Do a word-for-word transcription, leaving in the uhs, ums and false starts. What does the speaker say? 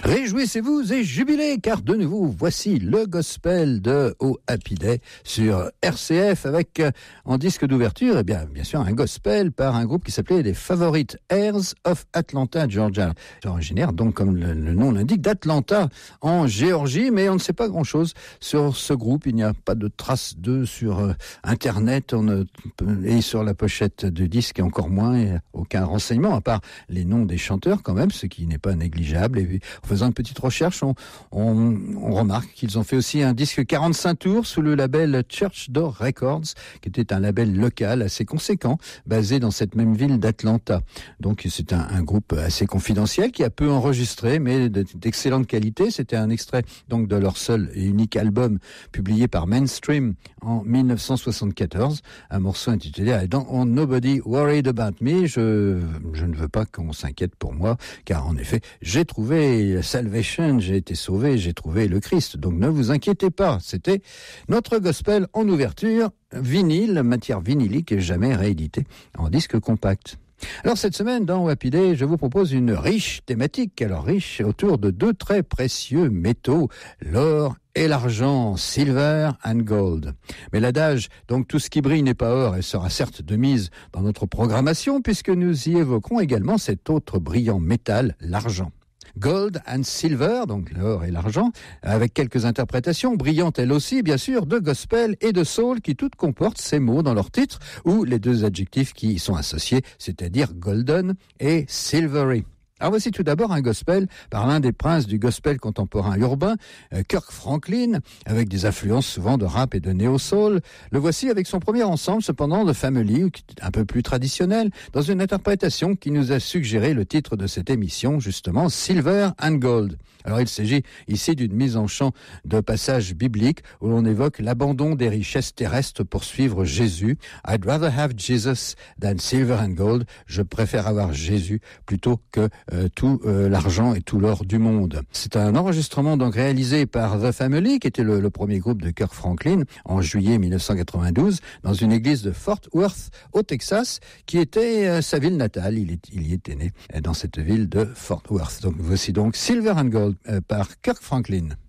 Réjouissez-vous et jubilez, car de nouveau, voici le gospel de Oh Happy Day sur R C F avec, euh, en disque d'ouverture, eh bien, bien sûr, un gospel par un groupe qui s'appelait les Favorite Heirs of Atlanta, Georgia. Originaire, donc, comme le, le nom l'indique, d'Atlanta, en Géorgie, mais on ne sait pas grand-chose sur ce groupe. Il n'y a pas de traces d'eux sur euh, Internet on ne, et sur la pochette du disque, encore moins, et aucun renseignement, à part les noms des chanteurs, quand même, ce qui n'est pas négligeable. Et en faisant une petite recherche, on, on, on remarque qu'ils ont fait aussi un disque quarante-cinq tours sous le label Church Door Records, qui était un label local assez conséquent, basé dans cette même ville d'Atlanta. Donc c'est un, un groupe assez confidentiel qui a peu enregistré, mais d'excellente qualité. C'était un extrait donc de leur seul et unique album publié par Mainstream en dix-neuf cent soixante-quatorze, un morceau intitulé I Don't Want Nobody Worried About Me. Je, je ne veux pas qu'on s'inquiète pour moi, car en effet, j'ai trouvé Salvation, j'ai été sauvé, j'ai trouvé le Christ. Donc ne vous inquiétez pas, c'était notre gospel en ouverture, vinyle, matière vinylique et jamais réédité en disque compact. Alors cette semaine dans Happy Day, je vous propose une riche thématique, alors riche autour de deux très précieux métaux, l'or et l'argent, silver and gold. Mais l'adage, donc tout ce qui brille n'est pas or, et sera certes de mise dans notre programmation, puisque nous y évoquerons également cet autre brillant métal, l'argent. Gold and Silver, donc l'or et l'argent, avec quelques interprétations brillantes elles aussi, bien sûr, de gospel et de soul qui toutes comportent ces mots dans leur titre ou les deux adjectifs qui y sont associés, c'est-à-dire golden et silvery. Alors voici tout d'abord un gospel par l'un des princes du gospel contemporain urbain, Kirk Franklin, avec des influences souvent de rap et de néo-soul. Le voici avec son premier ensemble, cependant, de Family, un peu plus traditionnel, dans une interprétation qui nous a suggéré le titre de cette émission, justement, Silver and Gold. Alors il s'agit ici d'une mise en chant de passages bibliques où l'on évoque l'abandon des richesses terrestres pour suivre Jésus. I'd rather have Jesus than silver and gold. Je préfère avoir Jésus plutôt que euh, tout euh, l'argent et tout l'or du monde. C'est un enregistrement donc réalisé par The Family, qui était le, le premier groupe de Kirk Franklin, en juillet dix-neuf cent quatre-vingt-douze, dans une église de Fort Worth, au Texas, qui était euh, sa ville natale. Il, est, il y était né euh, dans cette ville de Fort Worth. Donc voici donc Silver and Gold euh, par Kirk Franklin.